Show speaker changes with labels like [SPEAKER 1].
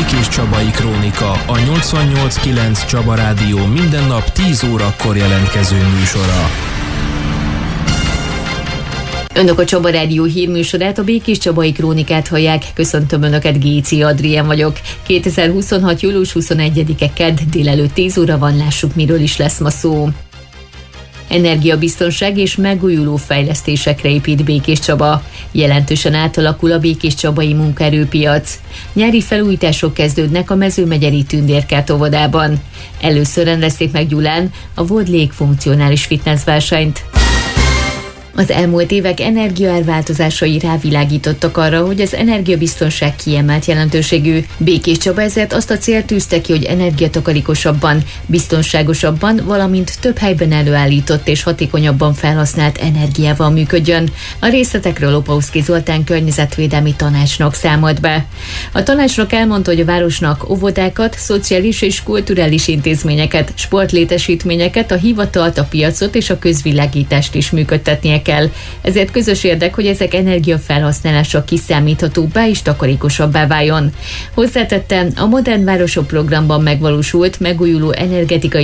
[SPEAKER 1] Békés Csabai Krónika, a 88.9 Csaba Rádió minden nap 10 órakor jelentkező műsora.
[SPEAKER 2] Önök a Csaba Rádió hírműsorát, a Békés Csabai Krónikát hallják. Köszöntöm Önöket, Géci Adrien vagyok. 2026. július 21-e kedd, délelőtt 10 óra van, lássuk, miről is lesz ma szó. Energiabiztonság és megújuló fejlesztésekre épít Békés Csaba. Jelentősen átalakul a Békés Csabai munkaerőpiac. Nyári felújítások kezdődnek a Mezőmegyeri Tündérkert óvodában. Először rendezték meg Gyulán a World Lake funkcionális fitness versenyt. Az elmúlt évek energiaárváltozásai rávilágítottak arra, hogy az energiabiztonság kiemelt jelentőségű. Békés Csaba ezért azt a célt tűzte ki, hogy energiatakarékosabban, biztonságosabban, valamint több helyben előállított és hatékonyabban felhasznált energiával működjön. A részletekről Lopauszki Zoltán környezetvédelmi tanácsnok számolt be. A tanácsnok elmondta, hogy a városnak óvodákat, szociális és kulturális intézményeket, sportlétesítményeket, a hivatalt, a piacot és a közvilágítást is működtetnie kell. Ezért közös érdek, hogy ezek energiafelhasználása kiszámíthatóbbá és takarékosabbá váljon. Hozzátette, a Modern Városok programban megvalósult megújuló energetikai